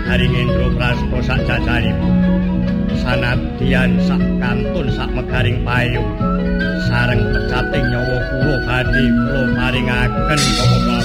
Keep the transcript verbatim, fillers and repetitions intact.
Garing Indra Prasta sak jajaripun sanadyan sak kantun sak megaring payu sareng pecating nyawa kula badhe kula paringaken kapa